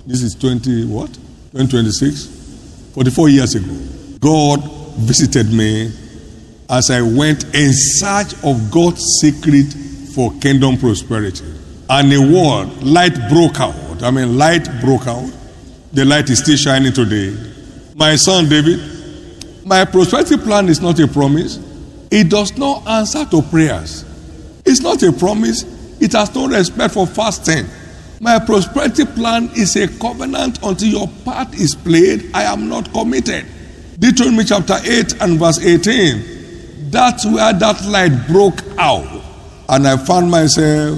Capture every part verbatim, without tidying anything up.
This is twenty what? twenty twenty-six? forty-four years ago. God visited me as I went in search of God's secret for kingdom prosperity. And a word, light broke out. I mean, light broke out. The light is still shining today. My son David, my prosperity plan is not a promise. It does not answer to prayers. It's not a promise. It has no respect for fasting. My prosperity plan is a covenant. Until your part is played, I am not committed. Deuteronomy chapter eight and verse eighteen. That's where that light broke out. And I found myself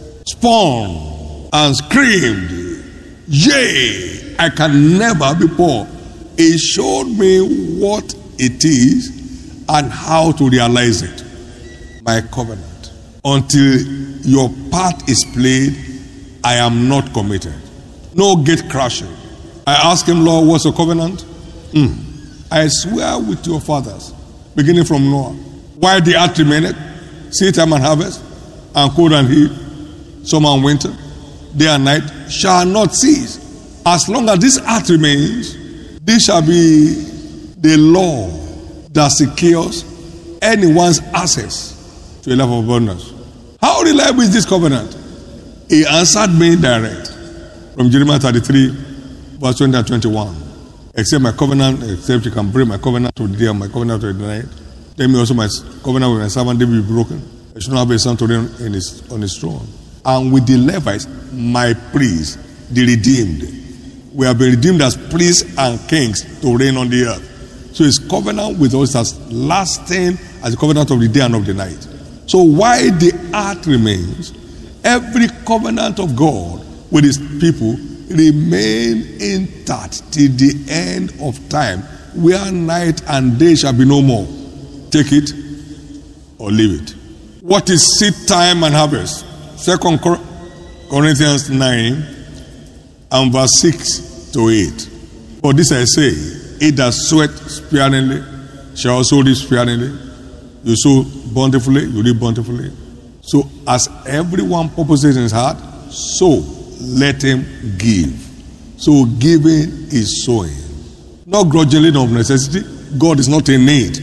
spun and screamed, yea, I can never be poor. It showed me what it is and how to realize it. My covenant. Until your part is played, I am not committed. No gate crashing. I asked him, Lord, what's the covenant? Mm. I swear with your fathers, beginning from Noah, while the earth remaineth, seed time and harvest, and cold and heat, summer and winter, day and night, shall not cease. As long as this earth remains, this shall be the law that secures anyone's access to a life of abundance. How reliable is this covenant? He answered me direct from Jeremiah thirty-three, verse twenty and twenty-one. Except my covenant, except you can break my covenant to the day and my covenant to the night. Tell me also my covenant with my servant David be broken. I should not have a son to reign in his, on his throne. And with the Levites, my priests, the redeemed. We have been redeemed as priests and kings to reign on the earth. So his covenant with us as lasting as the covenant of the day and of the night. So while the earth remains, every covenant of God with his people remain intact till the end of time, where night and day shall be no more. Take it or leave it. What is seed time and harvest? Second Corinthians nine and verse six to eight. For this I say, he that soweth sparingly shall also reap sparingly. You sow bountifully, you reap bountifully. So as everyone purposes in his heart, so let him give. So giving is sowing. Not grudgingly, not of necessity. God is not in need.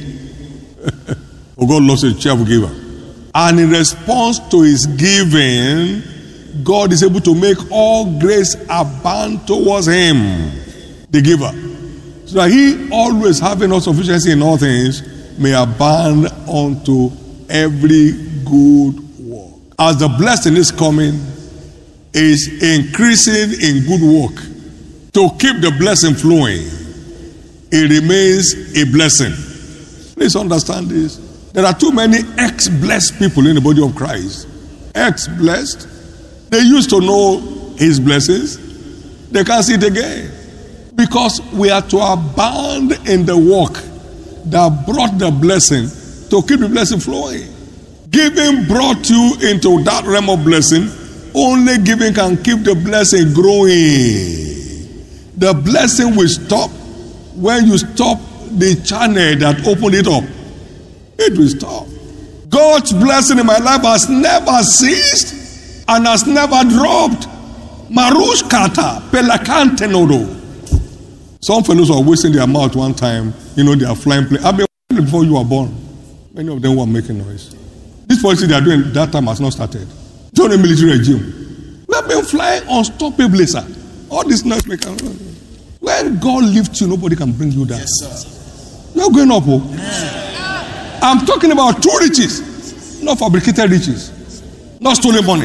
For God loves a cheerful giver. And in response to his giving, God is able to make all grace abound towards him, the giver. So that he, always having all sufficiency in all things, may abound unto every good work. As the blessing is coming, is increasing in good work. To keep the blessing flowing, it remains a blessing. Please understand this. There are too many ex-blessed people in the body of Christ. Ex-blessed. They used to know his blessings. They can't see it again. Because we are to abound in the work that brought the blessing, to keep the blessing flowing. Giving brought you into that realm of blessing. Only giving can keep the blessing growing. The blessing will stop when you stop the channel that opened it up. It will stop. God's blessing in my life has never ceased and has never dropped. Marush kata pelakante nodo. Some fellows were wasting their mouth one time. You know, they are flying plane. I've been before you were born. Many of them were making noise. This policy they are doing that time has not started. During the military regime, we have been flying unstoppably, sir. All this noise making. When God lifts you, nobody can bring you down. Yes, sir. You're going up, oh. Yeah. I'm talking about true riches, not fabricated riches, not stolen money.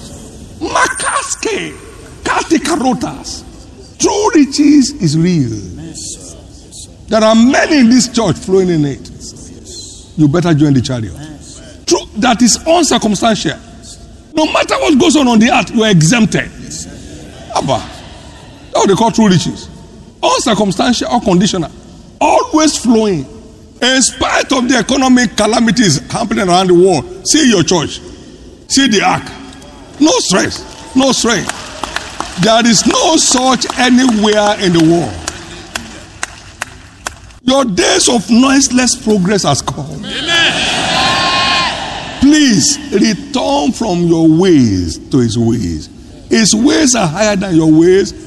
Makaske, katikarotas. True riches is real. Yes, sir. Yes, sir. There are many in this church flowing in it. Yes. You better join the chariot. Yes. True, that is uncircumstantial. No matter what goes on on the earth, you are exempted. Yes, Abba. That's what they call true riches. Uncircumstantial or conditional. Always flowing. In spite of the economic calamities happening around the world, see your church. See the ark. No stress. No strain. There is no such anywhere in the world. Your days of noiseless progress has come. Amen. Please return from your ways to his ways. His ways are higher than your ways.